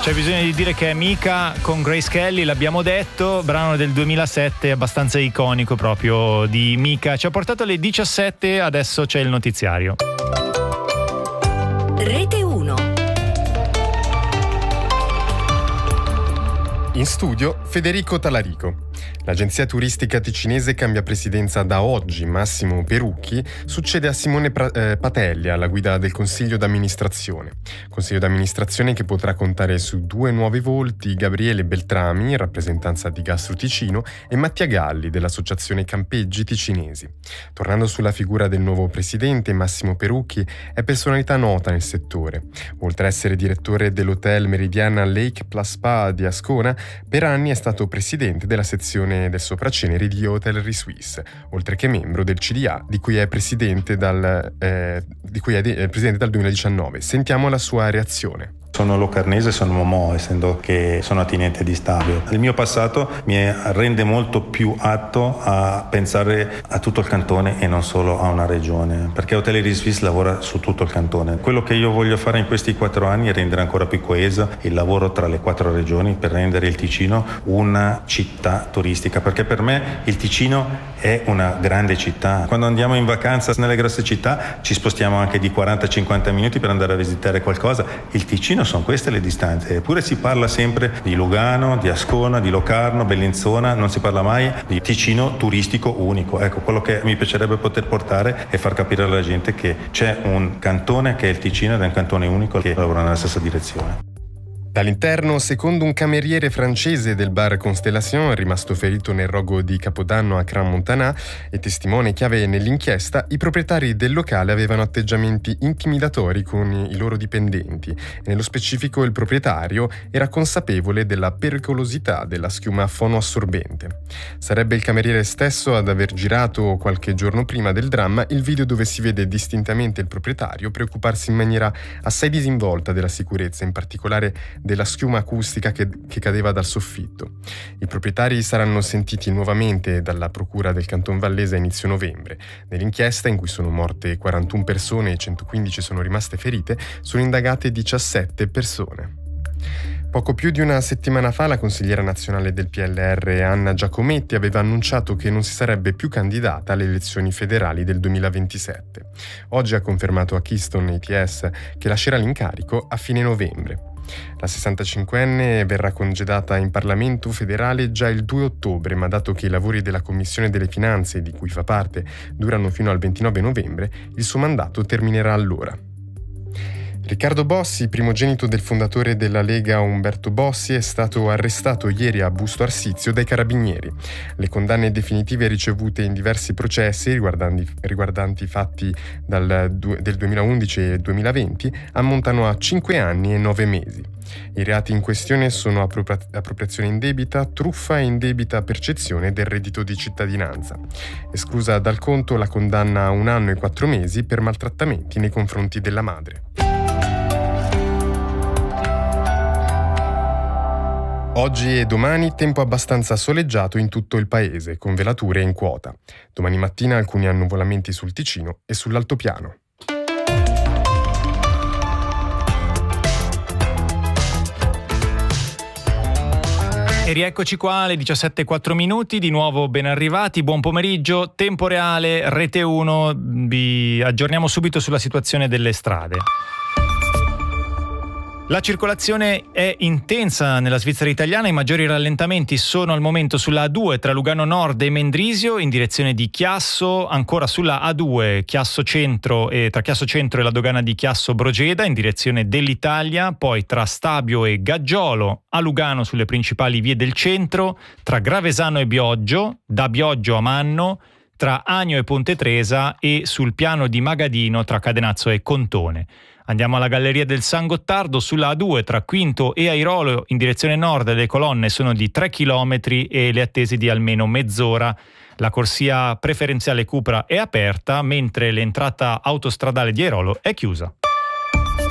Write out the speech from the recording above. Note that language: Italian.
c'è bisogno di dire che è Mika con Grace Kelly, l'abbiamo detto, brano del 2007 abbastanza iconico proprio di Mika. Ci ha portato alle 17, adesso c'è il notiziario. Rete 1. In studio Federico Talarico. L'agenzia turistica ticinese cambia presidenza da oggi. Massimo Perucchi succede a Simone Patelli alla guida del Consiglio d'amministrazione. Consiglio d'amministrazione che potrà contare su due nuovi volti: Gabriele Beltrami, in rappresentanza di Gastro Ticino, e Mattia Galli dell'Associazione Campeggi Ticinesi. Tornando sulla figura del nuovo presidente, Massimo Perucchi è personalità nota nel settore. Oltre a essere direttore dell'hotel Meridiana Lake Plus Spa di Ascona, per anni è stato presidente della sezione del Sopraceneri di Hotel Suisse, oltre che membro del CDA, di cui è presidente dal 2019. Sentiamo la sua reazione. Sono locarnese, sono Momò, essendo che sono attinente di Stabio. Il mio passato mi rende molto più atto a pensare a tutto il cantone e non solo a una regione, perché Hotellerie Suisse lavora su tutto il cantone. Quello che io voglio fare in questi 4 anni è rendere ancora più coeso il lavoro tra le 4 regioni per rendere il Ticino una città turistica, perché per me il Ticino è una grande città. Quando andiamo in vacanza nelle grosse città ci spostiamo anche di 40-50 minuti per andare a visitare qualcosa. Il Ticino sono queste le distanze, eppure si parla sempre di Lugano, di Ascona, di Locarno, Bellinzona, non si parla mai di Ticino turistico unico. Ecco, quello che mi piacerebbe poter portare è far capire alla gente che c'è un cantone che è il Ticino ed è un cantone unico che lavora nella stessa direzione. Dall'interno, secondo un cameriere francese del bar Constellation, rimasto ferito nel rogo di Capodanno a Crans-Montana e testimone chiave nell'inchiesta, i proprietari del locale avevano atteggiamenti intimidatori con i loro dipendenti. Nello specifico, il proprietario era consapevole della pericolosità della schiuma fonoassorbente. Sarebbe il cameriere stesso ad aver girato qualche giorno prima del dramma il video dove si vede distintamente il proprietario preoccuparsi in maniera assai disinvolta della sicurezza, in particolare della schiuma acustica che cadeva dal soffitto. I proprietari saranno sentiti nuovamente dalla Procura del Canton Vallese a inizio novembre. Nell'inchiesta, in cui sono morte 41 persone e 115 sono rimaste ferite, sono indagate 17 persone. Poco più di una settimana fa la consigliera nazionale del PLR Anna Giacometti aveva annunciato che non si sarebbe più candidata alle elezioni federali del 2027. Oggi ha confermato a Keystone ATS che lascerà l'incarico a fine novembre. La 65enne verrà congedata in Parlamento federale già il 2 ottobre, ma dato che i lavori della Commissione delle Finanze, di cui fa parte, durano fino al 29 novembre, il suo mandato terminerà allora. Riccardo Bossi, primogenito del fondatore della Lega Umberto Bossi, è stato arrestato ieri a Busto Arsizio dai carabinieri. Le condanne definitive ricevute in diversi processi riguardanti fatti del 2011 e 2020 ammontano a 5 anni e 9 mesi. I reati in questione sono appropriazione indebita, truffa e indebita percezione del reddito di cittadinanza. Esclusa dal conto la condanna a 1 anno e 4 mesi per maltrattamenti nei confronti della madre. Oggi e domani tempo abbastanza soleggiato in tutto il paese, con velature in quota. Domani mattina alcuni annuvolamenti sul Ticino e sull'altopiano. E rieccoci qua alle 17:04, di nuovo ben arrivati, buon pomeriggio, tempo reale, Rete 1, vi aggiorniamo subito sulla situazione delle strade. La circolazione è intensa nella Svizzera italiana, i maggiori rallentamenti sono al momento sulla A2 tra Lugano Nord e Mendrisio in direzione di Chiasso, ancora sulla A2 Chiasso Centro e tra Chiasso Centro e la dogana di Chiasso Brogeda in direzione dell'Italia, poi tra Stabio e Gaggiolo a Lugano sulle principali vie del centro, tra Gravesano e Bioggio, da Bioggio a Manno, tra Agno e Ponte Tresa e sul piano di Magadino tra Cadenazzo e Contone. Andiamo alla Galleria del San Gottardo, sulla A2 tra Quinto e Airolo in direzione nord le colonne sono di 3 km e le attese di almeno mezz'ora. La corsia preferenziale Cupra è aperta mentre l'entrata autostradale di Airolo è chiusa.